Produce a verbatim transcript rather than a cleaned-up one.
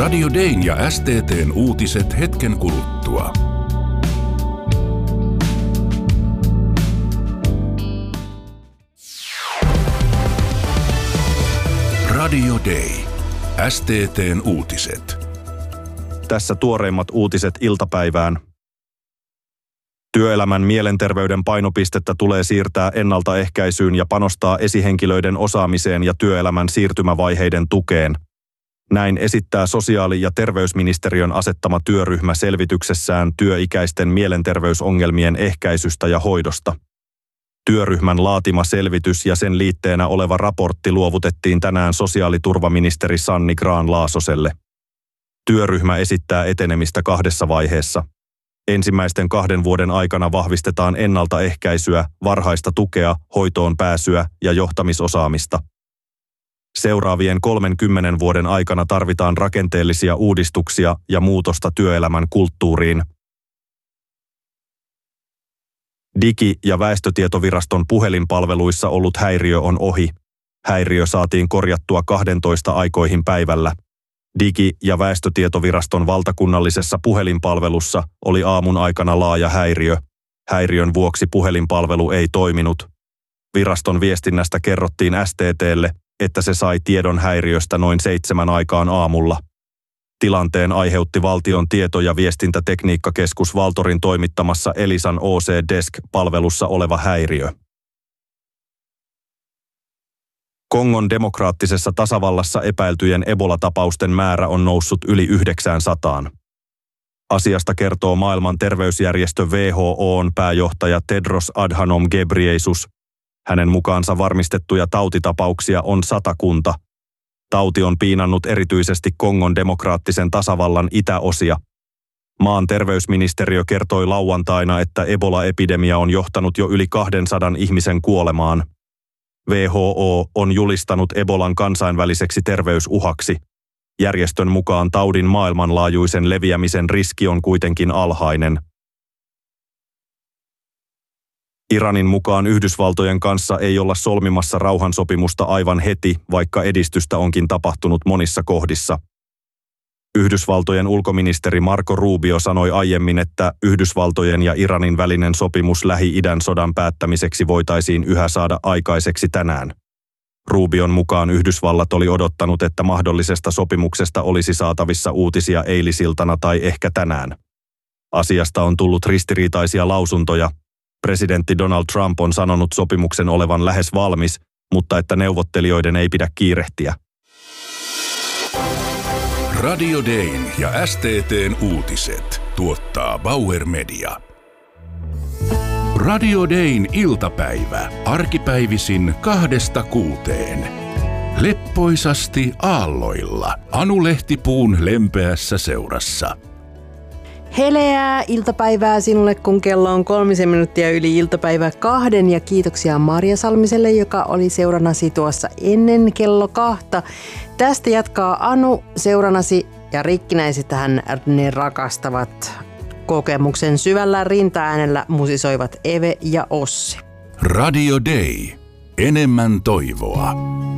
Radio Dayn ja S T T:n uutiset hetken kuluttua. Radio Day. S T T:n uutiset. Tässä tuoreimmat uutiset iltapäivään. Työelämän mielenterveyden painopistettä tulee siirtää ennaltaehkäisyyn ja panostaa esihenkilöiden osaamiseen ja työelämän siirtymävaiheiden tukeen. Näin esittää sosiaali- ja terveysministeriön asettama työryhmä selvityksessään työikäisten mielenterveysongelmien ehkäisystä ja hoidosta. Työryhmän laatima selvitys ja sen liitteenä oleva raportti luovutettiin tänään sosiaaliturvaministeri Sanni Grahn-Laasoselle. Työryhmä esittää etenemistä kahdessa vaiheessa. Ensimmäisten kahden vuoden aikana vahvistetaan ennaltaehkäisyä, varhaista tukea, hoitoon pääsyä ja johtamisosaamista. Seuraavien kolmenkymmenen vuoden aikana tarvitaan rakenteellisia uudistuksia ja muutosta työelämän kulttuuriin. Digi- ja väestötietoviraston puhelinpalveluissa ollut häiriö on ohi. Häiriö saatiin korjattua kahdentoista aikoihin päivällä. Digi- ja väestötietoviraston valtakunnallisessa puhelinpalvelussa oli aamun aikana laaja häiriö. Häiriön vuoksi puhelinpalvelu ei toiminut. Viraston viestinnästä kerrottiin S T T:lle, että se sai tiedon häiriöstä noin seitsemän aikaan aamulla. Tilanteen aiheutti valtion tieto- ja viestintätekniikkakeskus Valtorin toimittamassa Elisan O C-Desk-palvelussa oleva häiriö. Kongon demokraattisessa tasavallassa epäiltyjen Ebola-tapausten määrä on noussut yli yhdeksänsataan. Asiasta kertoo maailman terveysjärjestö W H O:n pääjohtaja Tedros Adhanom Ghebreyesus. Hänen mukaansa varmistettuja tautitapauksia on satakunta. Tauti on piinannut erityisesti Kongon demokraattisen tasavallan itäosia. Maan terveysministeriö kertoi lauantaina, että Ebola-epidemia on johtanut jo yli kahdensadan ihmisen kuolemaan. W H O on julistanut Ebolan kansainväliseksi terveysuhaksi. Järjestön mukaan taudin maailmanlaajuisen leviämisen riski on kuitenkin alhainen. Iranin mukaan Yhdysvaltojen kanssa ei olla solmimassa rauhansopimusta aivan heti, vaikka edistystä onkin tapahtunut monissa kohdissa. Yhdysvaltojen ulkoministeri Marco Rubio sanoi aiemmin, että Yhdysvaltojen ja Iranin välinen sopimus Lähi-idän sodan päättämiseksi voitaisiin yhä saada aikaiseksi tänään. Rubion mukaan Yhdysvallat oli odottanut, että mahdollisesta sopimuksesta olisi saatavissa uutisia eilisiltana tai ehkä tänään. Asiasta on tullut ristiriitaisia lausuntoja. Presidentti Donald Trump on sanonut sopimuksen olevan lähes valmis, mutta että neuvottelijoiden ei pidä kiirehtiä. Radio Dayn ja S T T:n uutiset tuottaa Bauer Media. Radio Dayn iltapäivä arkipäivisin kahdesta kuuteen. Leppoisasti aalloilla Anu Lehtipuun lempeässä seurassa. Heleää iltapäivää sinulle, kun kello on kolmisen minuuttia yli iltapäivää kahden, ja kiitoksia Marja Salmiselle, joka oli seurannasi tuossa ennen kello kahta. Tästä jatkaa Anu seurannasi, ja rikkinäisethän ne rakastavat. Kokemuksen syvällä rintaäänellä musisoivat Eve ja Ossi. Radio Day. Enemmän toivoa.